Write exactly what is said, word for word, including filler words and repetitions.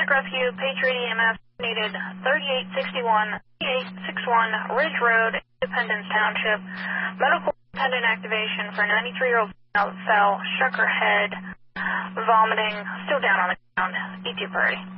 Pacific Rescue, Patriot E M S needed thirty-eight sixty-one, thirty-eight sixty-one Ridge Road, Independence Township. Medical attendant activation for a ninety-three-year-old female that fell, struck her head, vomiting, still down on the ground. E two priority.